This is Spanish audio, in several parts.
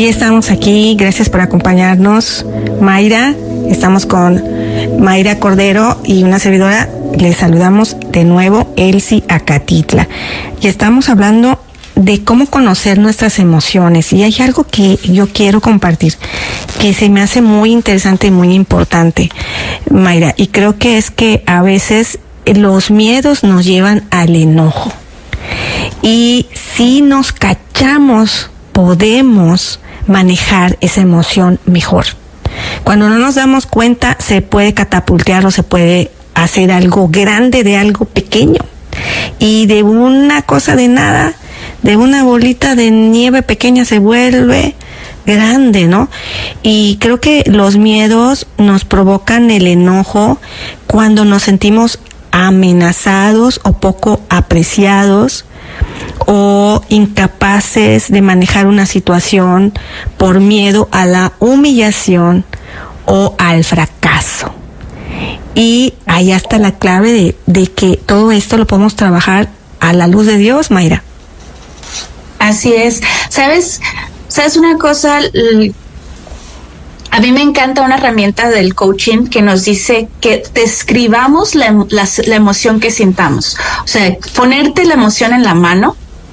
estamos aquí, gracias por acompañarnos, Mayra. Estamos con Mayra Cordero y una servidora. Les saludamos de nuevo, Elsie Acatitla. Y estamos hablando de cómo conocer nuestras emociones. Y hay algo que yo quiero compartir, que se me hace muy interesante y muy importante, Mayra. Y creo que es que a veces los miedos nos llevan al enojo. Y si nos cachamos, podemos manejar esa emoción mejor. Cuando no nos damos cuenta, se puede catapultear o se puede hacer algo grande de algo pequeño. Y de una cosa de nada, de una bolita de nieve pequeña se vuelve grande, ¿no? Y creo que los miedos nos provocan el enojo cuando nos sentimos amenazados o poco apreciados, o incapaces de manejar una situación por miedo a la humillación o al fracaso. Y ahí está la clave de que todo esto lo podemos trabajar a la luz de Dios, Mayra. Así es. ¿Sabes una cosa? A mí me encanta una herramienta del coaching que nos dice que describamos la emoción que sintamos. O sea, ponerte la emoción en la mano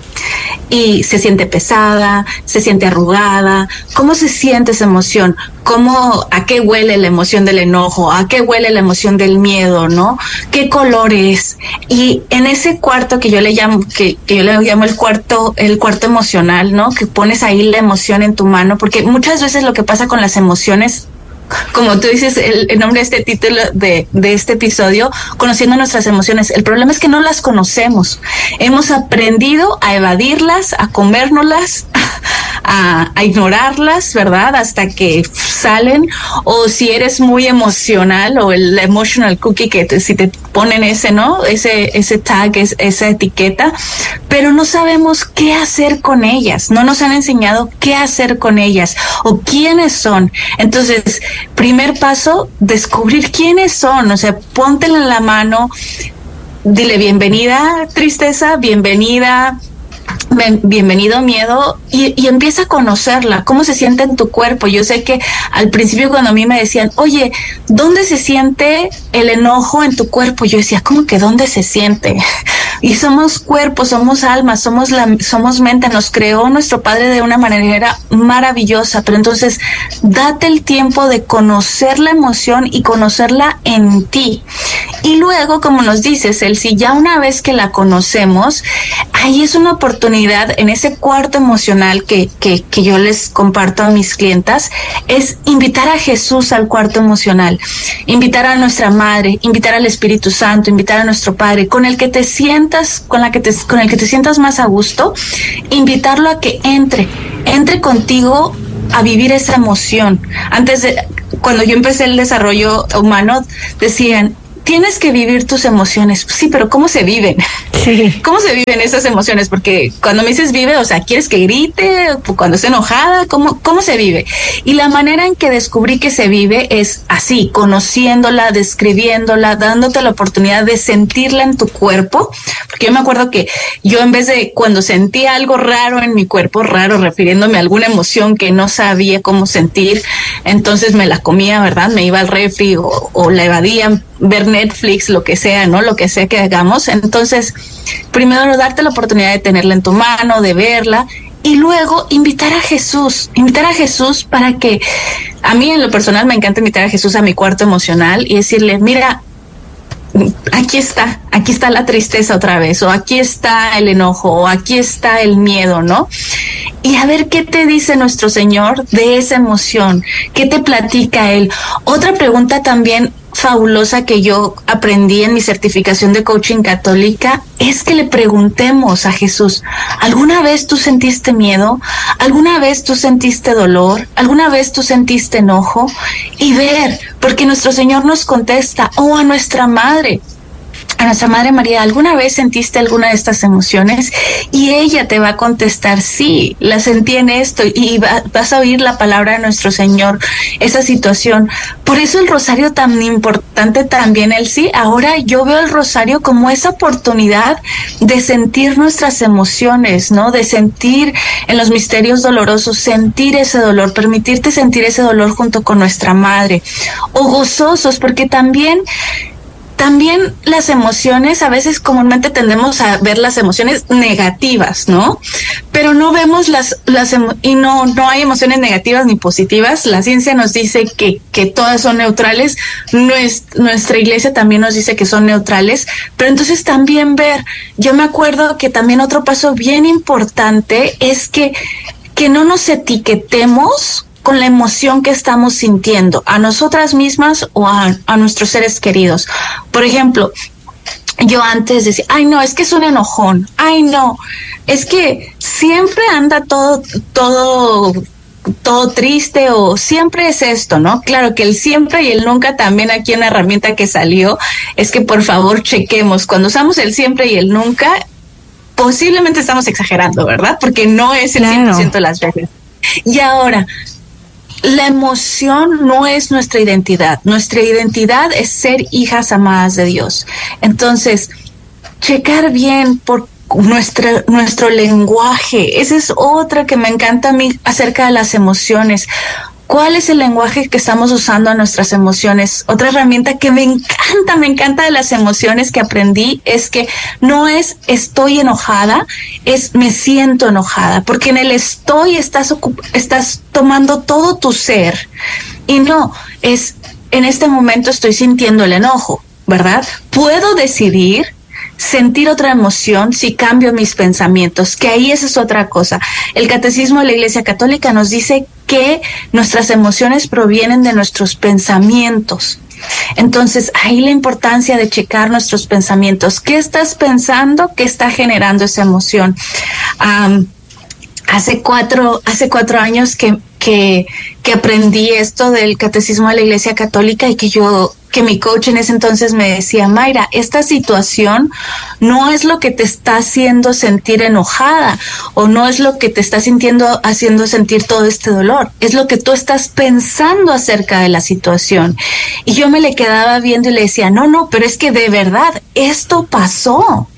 y se siente pesada, se siente arrugada. ¿Cómo se siente esa emoción? ¿A qué huele la emoción del enojo? ¿A qué huele la emoción del miedo, no? ¿Qué color es? Y en ese cuarto que yo le llamo, que yo le llamo el cuarto emocional, ¿no? Que pones ahí la emoción en tu mano, porque muchas veces lo que pasa con las emociones, como tú dices, el nombre de este título de este episodio, conociendo nuestras emociones. El problema es que no las conocemos. Hemos aprendido a evadirlas, a comérnoslas, a ignorarlas, ¿verdad? Hasta que salen. O si eres muy emocional, o el emotional cookie, que si te ponen ese, ¿no? Ese tag, esa etiqueta, pero no sabemos qué hacer con ellas. No nos han enseñado qué hacer con ellas o quiénes son. Entonces, primer paso, descubrir quiénes son. O sea, póntela en la mano, dile bienvenida tristeza, bienvenido miedo, y empieza a conocerla, cómo se siente en tu cuerpo. Yo sé que al principio cuando a mí me decían, oye, ¿dónde se siente el enojo en tu cuerpo? Yo decía, ¿cómo que dónde se siente? Y somos cuerpo, somos alma, somos mente. Nos creó nuestro Padre de una manera maravillosa, pero entonces date el tiempo de conocer la emoción y conocerla en ti. Y luego, como nos dices, si ya una vez que la conocemos, ahí es una oportunidad en ese cuarto emocional que yo les comparto a mis clientas, es invitar a Jesús al cuarto emocional, invitar a nuestra Madre, invitar al Espíritu Santo, invitar a nuestro Padre, con el que te sientas, con el que te sientas más a gusto, invitarlo a que entre contigo a vivir esa emoción. Cuando yo empecé el desarrollo humano, decían, tienes que vivir tus emociones. Sí, pero ¿cómo se viven? Sí. ¿Cómo se viven esas emociones? Porque cuando me dices vive, o sea, ¿quieres que grite? Cuando estoy enojada, ¿cómo se vive? Y la manera en que descubrí que se vive es así, conociéndola, describiéndola, dándote la oportunidad de sentirla en tu cuerpo. Porque yo me acuerdo que yo, en vez de cuando sentía algo raro en mi cuerpo, raro refiriéndome a alguna emoción que no sabía cómo sentir, entonces me la comía, ¿verdad? Me iba al refri o la evadía, ver Netflix, lo que sea, ¿no? Lo que sea que hagamos. Entonces, primero darte la oportunidad de tenerla en tu mano, de verla, y luego invitar a Jesús para que, a mí en lo personal me encanta invitar a Jesús a mi cuarto emocional y decirle, mira, aquí está la tristeza otra vez, o aquí está el enojo, o aquí está el miedo, ¿no? Y a ver qué te dice nuestro Señor de esa emoción, qué te platica Él. Otra pregunta también fabulosa que yo aprendí en mi certificación de coaching católica es que le preguntemos a Jesús, ¿alguna vez tú sentiste miedo? ¿Alguna vez tú sentiste dolor? ¿Alguna vez tú sentiste enojo? Y ver, porque nuestro Señor nos contesta, o a nuestra madre. nuestra Madre María, ¿alguna vez sentiste alguna de estas emociones? Y ella te va a contestar, sí, la sentí en esto, y vas a oír la palabra de nuestro Señor, esa situación. Por eso el rosario tan importante también, Elsie. Ahora yo veo el rosario como esa oportunidad de sentir nuestras emociones, ¿no? De sentir en los misterios dolorosos, sentir ese dolor, permitirte sentir ese dolor junto con nuestra Madre. O gozosos, porque también las emociones, a veces comúnmente tendemos a ver las emociones negativas, ¿no? Pero no vemos y no hay emociones negativas ni positivas. La ciencia nos dice que todas son neutrales. Nuestra iglesia también nos dice que son neutrales. Pero entonces también yo me acuerdo que también otro paso bien importante es que no nos etiquetemos con la emoción que estamos sintiendo, a nosotras mismas o a nuestros seres queridos. Por ejemplo, yo antes decía, ay no, es que es un enojón, ay no, es que siempre anda todo triste, o siempre es esto, ¿no? Claro que el siempre y el nunca también, aquí una herramienta que salió es que por favor chequemos, cuando usamos el siempre y el nunca, posiblemente estamos exagerando, ¿verdad? Porque no es el 100% de las veces. Y ahora, la emoción no es nuestra identidad. Nuestra identidad es ser hijas amadas de Dios. Entonces, checar bien por nuestro lenguaje. Esa es otra que me encanta a mí acerca de las emociones. ¿Cuál es el lenguaje que estamos usando a nuestras emociones? Otra herramienta que me encanta de las emociones que aprendí es que no es estoy enojada, es me siento enojada, porque en el estoy estás tomando todo tu ser, y no, es en este momento estoy sintiendo el enojo, ¿verdad? Puedo decidir sentir otra emoción si cambio mis pensamientos, que ahí esa es otra cosa. El Catecismo de la Iglesia Católica nos dice que nuestras emociones provienen de nuestros pensamientos. Entonces, ahí la importancia de checar nuestros pensamientos. ¿Qué estás pensando? ¿Qué está generando esa emoción? Hace cuatro años que aprendí esto del Catecismo de la Iglesia Católica, y que mi coach en ese entonces me decía, Mayra, esta situación no es lo que te está haciendo sentir enojada, o no es lo que te está haciendo sentir todo este dolor, es lo que tú estás pensando acerca de la situación. Y yo me le quedaba viendo y le decía, no, pero es que de verdad esto pasó.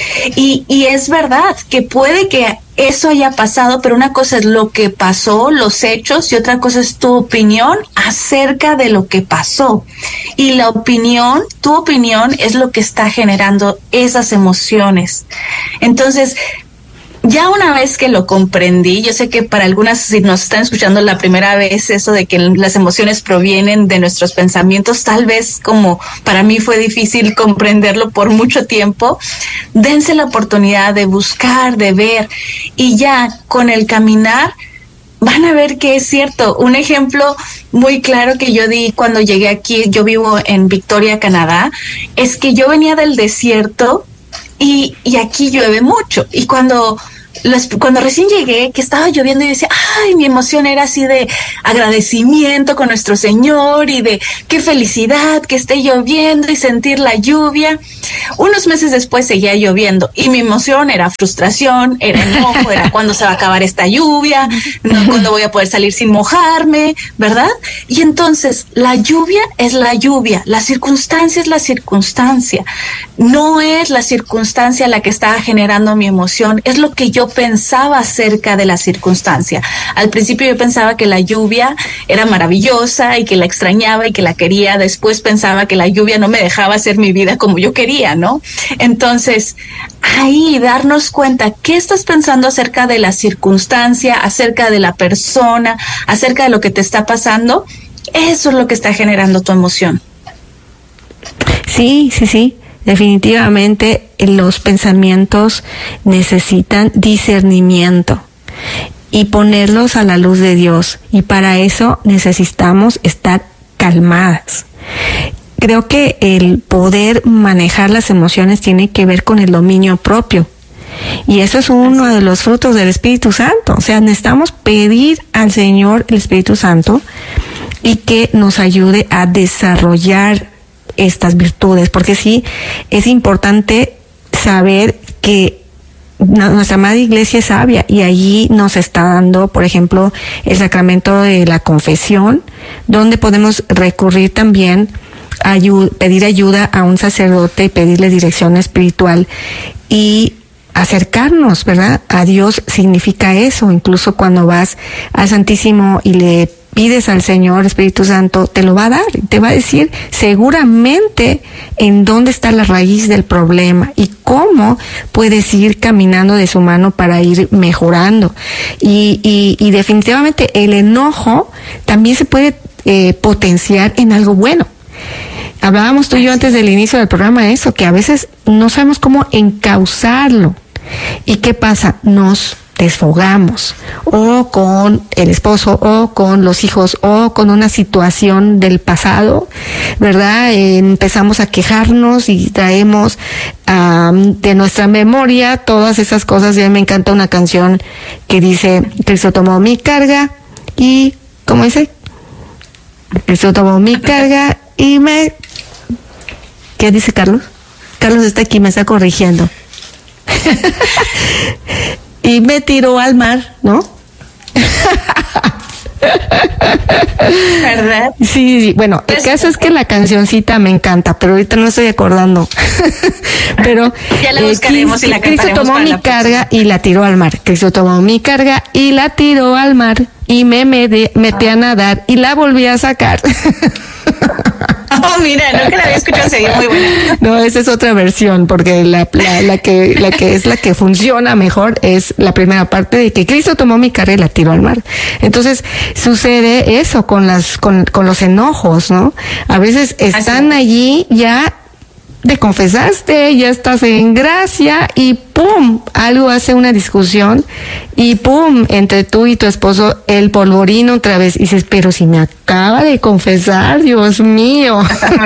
Y es verdad que puede que eso haya pasado, pero una cosa es lo que pasó, los hechos, y otra cosa es tu opinión acerca de lo que pasó. Y tu opinión es lo que está generando esas emociones. Entonces, ya una vez que lo comprendí, yo sé que para algunas, si nos están escuchando la primera vez, eso de que las emociones provienen de nuestros pensamientos, tal vez como para mí fue difícil comprenderlo por mucho tiempo, dense la oportunidad de buscar, de ver, y ya con el caminar van a ver que es cierto. Un ejemplo muy claro que yo di cuando llegué aquí, yo vivo en Victoria, Canadá, es que yo venía del desierto y aquí llueve mucho, y cuando recién llegué, que estaba lloviendo, y decía, ay, mi emoción era así de agradecimiento con nuestro Señor y de qué felicidad que esté lloviendo y sentir la lluvia. Unos meses después seguía lloviendo y mi emoción era frustración, era enojo, era cuándo se va a acabar esta lluvia, cuándo voy a poder salir sin mojarme, ¿verdad? Y entonces la lluvia es la lluvia, la circunstancia es la circunstancia, no es la circunstancia la que estaba generando mi emoción, es lo que yo pensaba acerca de la circunstancia. Al principio yo pensaba que la lluvia era maravillosa y que la extrañaba y que la quería. Después pensaba que la lluvia no me dejaba hacer mi vida como yo quería, ¿no? Entonces, ahí darnos cuenta qué estás pensando acerca de la circunstancia, acerca de la persona, acerca de lo que te está pasando, eso es lo que está generando tu emoción. Sí. Definitivamente los pensamientos necesitan discernimiento y ponerlos a la luz de Dios, y para eso necesitamos estar calmadas. Creo que el poder manejar las emociones tiene que ver con el dominio propio, y eso es uno de los frutos del Espíritu Santo. O sea, necesitamos pedir al Señor, el Espíritu Santo, y que nos ayude a desarrollar estas virtudes, porque sí es importante saber que nuestra Madre Iglesia es sabia y allí nos está dando, por ejemplo, el sacramento de la confesión, donde podemos recurrir también a pedir ayuda a un sacerdote y pedirle dirección espiritual y acercarnos, ¿verdad? A Dios significa eso. Incluso cuando vas al Santísimo y le pides al Señor Espíritu Santo, te lo va a dar, te va a decir seguramente en dónde está la raíz del problema y cómo puedes ir caminando de su mano para ir mejorando. Y definitivamente el enojo también se puede potenciar en algo bueno. Hablábamos tú y yo antes del inicio del programa de eso, que a veces no sabemos cómo encauzarlo. ¿Y qué pasa? Nos desfogamos, o con el esposo, o con los hijos, o con una situación del pasado, ¿verdad? Empezamos a quejarnos y traemos de nuestra memoria todas esas cosas. Y a mí me encanta una canción que dice: Cristo tomó mi carga y, ¿cómo dice? Cristo tomó mi carga y me... ¿Qué dice Carlos? Carlos está aquí, me está corrigiendo. Y me tiró al mar, ¿no? ¿Verdad? Sí, bueno, el caso es que la cancioncita me encanta, pero ahorita no estoy acordando. Pero ya la buscaremos y la cantaremos. Cristo tomó mi carga y la tiró al mar. Cristo tomó mi carga y la tiró al mar y me metí a nadar y la volví a sacar. Oh, mira, nunca la había escuchado, sería muy buena. No, esa es otra versión, porque la que es la que funciona mejor es la primera parte de que Cristo tomó mi carga y la tiró al mar. Entonces, sucede eso con los enojos, ¿no? A veces están allí, ya te confesaste, ya estás en gracia y ¡pum! Algo hace una discusión y ¡pum! Entre tú y tu esposo el polvorín otra vez. Y dices, pero si me acaba de confesar, Dios mío.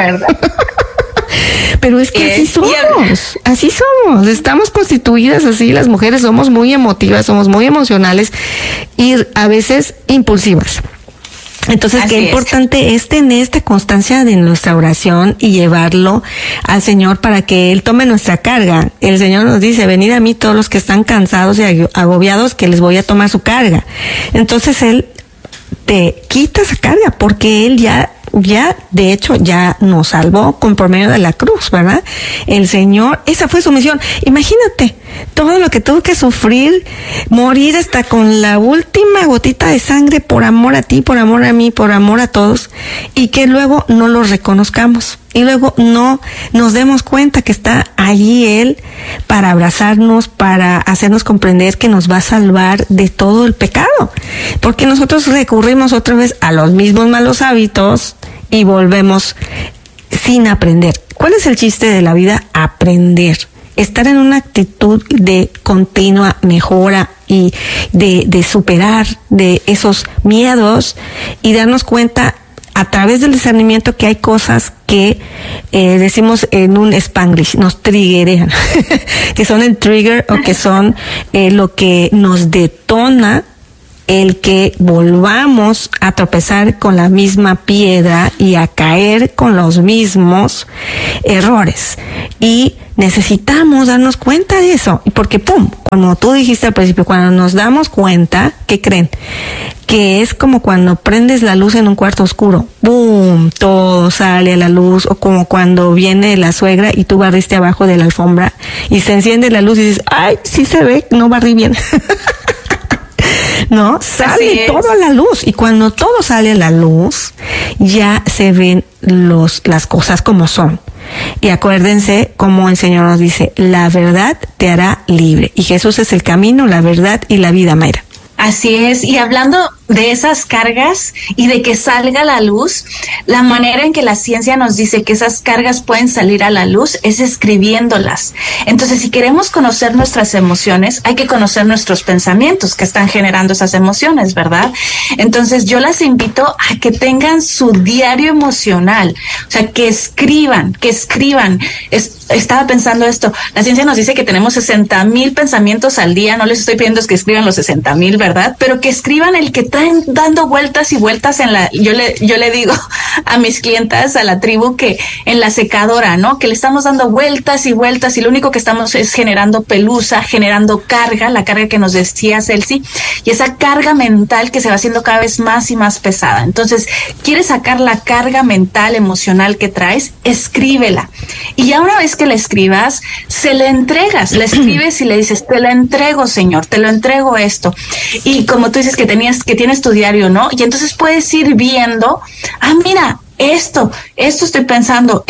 Pero es que así somos, estamos constituidas así, las mujeres somos muy emotivas, somos muy emocionales y a veces impulsivas. Entonces, qué importante es tener esta constancia de nuestra oración y llevarlo al Señor para que Él tome nuestra carga. El Señor nos dice: venid a mí todos los que están cansados y agobiados, que les voy a tomar su carga. Entonces, Él te quita esa carga porque Él ya de hecho ya nos salvó por medio de la cruz, ¿verdad? El Señor, esa fue su misión. Imagínate todo lo que tuvo que sufrir, morir hasta con la última gotita de sangre por amor a ti, por amor a mí, por amor a todos, y que luego no lo reconozcamos y luego no nos demos cuenta que está allí Él para abrazarnos, para hacernos comprender que nos va a salvar de todo el pecado, porque nosotros recurrimos otra vez a los mismos malos hábitos y volvemos sin aprender. ¿Cuál es el chiste de la vida? Aprender. Estar en una actitud de continua mejora y de superar de esos miedos y darnos cuenta a través del discernimiento que hay cosas que decimos en un Spanglish, nos triggerean, que son el trigger o que son lo que nos detona el que volvamos a tropezar con la misma piedra y a caer con los mismos errores. Y necesitamos darnos cuenta de eso, porque ¡pum! Como tú dijiste al principio, cuando nos damos cuenta, ¿qué creen? Que es como cuando prendes la luz en un cuarto oscuro, ¡boom! Todo sale a la luz, o como cuando viene la suegra y tú barriste abajo de la alfombra y se enciende la luz y dices, ¡ay, sí se ve, no barrí bien! No, sale todo a la luz, y cuando todo sale a la luz ya se ven las cosas como son. Y acuérdense como el Señor nos dice: la verdad te hará libre, y Jesús es el camino, la verdad y la vida, Mayra. Así es, y hablando de esas cargas y de que salga a la luz, la manera en que la ciencia nos dice que esas cargas pueden salir a la luz es escribiéndolas. Entonces, si queremos conocer nuestras emociones, hay que conocer nuestros pensamientos que están generando esas emociones, ¿verdad? Entonces, yo las invito a que tengan su diario emocional, o sea, que escriban. Estaba pensando esto, la ciencia nos dice que tenemos 60,000 pensamientos al día, no les estoy pidiendo que escriban los 60,000, ¿verdad? Pero que escriban el que están dando vueltas y vueltas yo le digo a mis clientas, a la tribu, que en la secadora, ¿no? Que le estamos dando vueltas y vueltas y lo único que estamos es generando pelusa, generando carga, la carga que nos decía Celsi, y esa carga mental que se va haciendo cada vez más y más pesada. Entonces, ¿quieres sacar la carga mental, emocional que traes? Escríbela. Y ya una vez que la escribas, se la entregas, la escribes y le dices, te la entrego, Señor, te lo entrego esto. Y como tú dices que tienes tu diario, ¿no? Y entonces puedes ir viendo, mira, esto estoy pensando,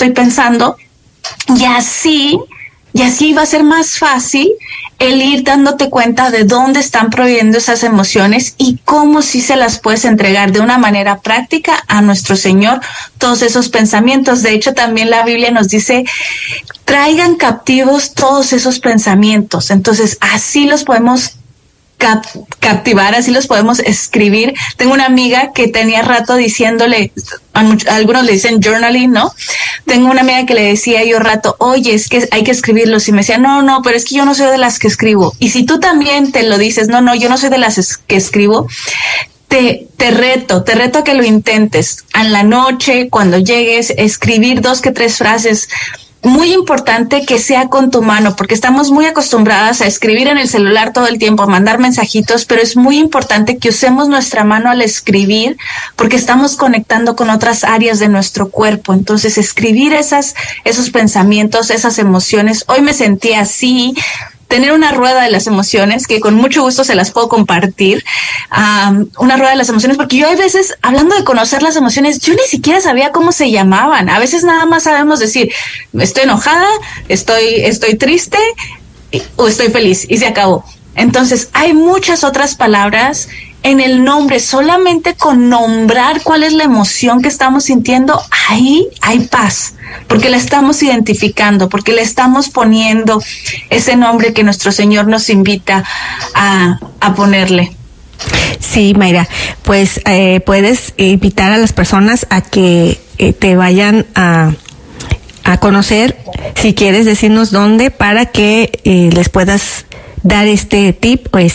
y así va a ser más fácil el ir dándote cuenta de dónde están proveniendo esas emociones y cómo sí se las puedes entregar de una manera práctica a nuestro Señor, todos esos pensamientos. De hecho, también la Biblia nos dice, traigan captivos todos esos pensamientos. Entonces, así los podemos captivar, así los podemos escribir. Tengo una amiga que tenía rato diciéndole, algunos le dicen journaling, ¿no? Tengo una amiga que le decía yo rato, oye, es que hay que escribirlos, y me decía, no, pero es que yo no soy de las que escribo. Y si tú también te lo dices, no, yo no soy de las que escribo, te reto a que lo intentes. En la noche, cuando llegues, escribir 2 que 3 frases. Muy importante que sea con tu mano, porque estamos muy acostumbradas a escribir en el celular todo el tiempo, a mandar mensajitos, pero es muy importante que usemos nuestra mano al escribir, porque estamos conectando con otras áreas de nuestro cuerpo. Entonces, escribir esos pensamientos, esas emociones. Hoy me sentí así. Tener una rueda de las emociones, que con mucho gusto se las puedo compartir, una rueda de las emociones, porque yo a veces, hablando de conocer las emociones, yo ni siquiera sabía cómo se llamaban. A veces nada más sabemos decir, estoy enojada, estoy triste o estoy feliz, y se acabó. Entonces, hay muchas otras palabras en el nombre. Solamente con nombrar cuál es la emoción que estamos sintiendo, ahí hay paz, porque la estamos identificando, porque le estamos poniendo ese nombre que nuestro Señor nos invita a ponerle. Sí, Mayra, pues puedes invitar a las personas a que te vayan a conocer, si quieres decirnos dónde, para que les puedas dar este tip o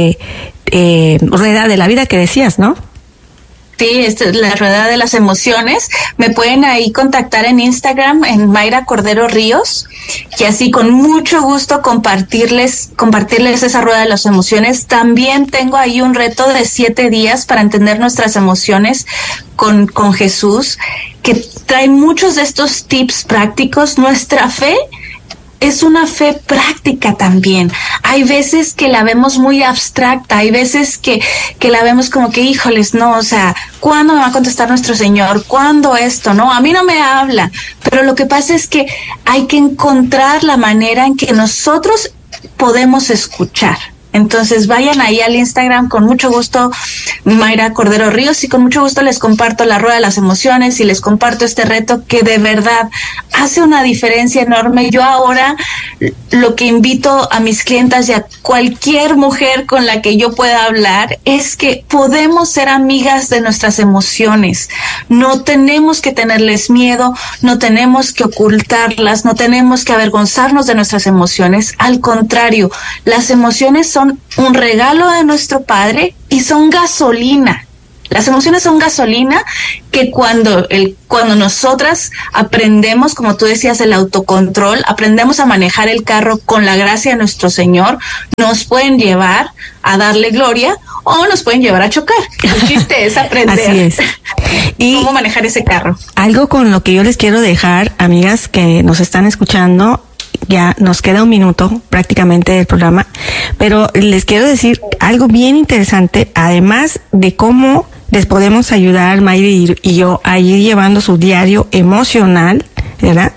rueda de la vida que decías, ¿no? Sí, esta es la rueda de las emociones. Me pueden ahí contactar en Instagram, en Mayra Cordero Ríos, y así con mucho gusto compartirles esa rueda de las emociones. También tengo ahí un reto de 7 días para entender nuestras emociones con Jesús, que trae muchos de estos tips prácticos. Nuestra fe es una fe práctica también. Hay veces que la vemos muy abstracta, hay veces que la vemos como que, híjoles, no, o sea, ¿cuándo me va a contestar nuestro Señor? ¿Cuándo esto? No, a mí no me habla. Pero lo que pasa es que hay que encontrar la manera en que nosotros podemos escuchar. Entonces vayan ahí al Instagram, con mucho gusto, Mayra Cordero Ríos, y con mucho gusto les comparto la rueda de las emociones y les comparto este reto que de verdad hace una diferencia enorme. Yo ahora lo que invito a mis clientas y a cualquier mujer con la que yo pueda hablar es que podemos ser amigas de nuestras emociones. No tenemos que tenerles miedo, no tenemos que ocultarlas, no tenemos que avergonzarnos de nuestras emociones. Al contrario, las emociones son un regalo de nuestro Padre y son gasolina. Las emociones son gasolina que cuando nosotras aprendemos, como tú decías, el autocontrol, aprendemos a manejar el carro con la gracia de nuestro Señor, nos pueden llevar a darle gloria o nos pueden llevar a chocar. El chiste es aprender. Así es. Y cómo manejar ese carro. Algo con lo que yo les quiero dejar, amigas que nos están escuchando, ya nos queda un minuto prácticamente del programa, pero les quiero decir algo bien interesante, además de cómo les podemos ayudar, Mayra y yo, a ir llevando su diario emocional, ¿verdad?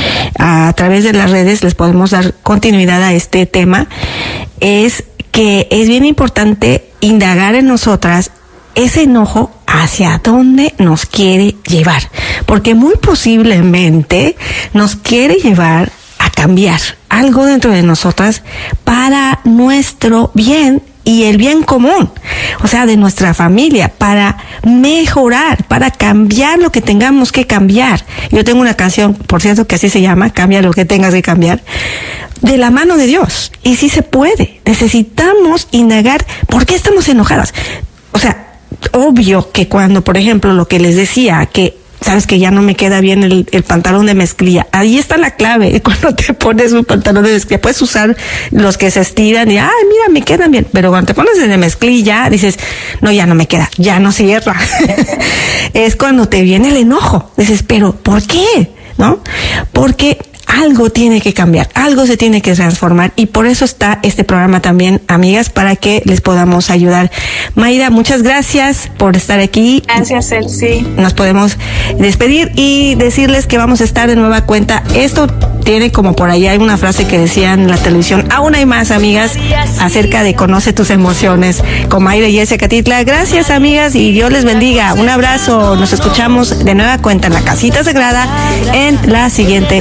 A través de las redes les podemos dar continuidad a este tema. Es que es bien importante indagar en nosotras ese enojo hacia dónde nos quiere llevar, porque muy posiblemente nos quiere llevar a cambiar algo dentro de nosotras para nuestro bien y el bien común, o sea, de nuestra familia, para mejorar, para cambiar lo que tengamos que cambiar. Yo tengo una canción, por cierto, que así se llama, Cambia lo que tengas que cambiar, de la mano de Dios. Y sí se puede. Necesitamos indagar por qué estamos enojadas. O sea, obvio que cuando, por ejemplo, lo que les decía, que sabes que ya no me queda bien el pantalón de mezclilla. Ahí está la clave. Cuando te pones un pantalón de mezclilla, puedes usar los que se estiran y, ay, mira, me quedan bien. Pero cuando te pones de mezclilla, dices, no, ya no me queda, ya no cierra. Es cuando te viene el enojo. Dices, pero ¿por qué? ¿No? Porque algo tiene que cambiar, algo se tiene que transformar, y por eso está este programa también, amigas, para que les podamos ayudar. Mayra, muchas gracias por estar aquí. Gracias, Elsie. Nos podemos despedir y decirles que vamos a estar de nueva cuenta. Esto tiene como por ahí, hay una frase que decían en la televisión, aún hay más, amigas, acerca de conoce tus emociones, con Mayra y Acatitla. Gracias, amigas, y Dios les bendiga. Un abrazo. Nos escuchamos de nueva cuenta en la Casita Sagrada en la siguiente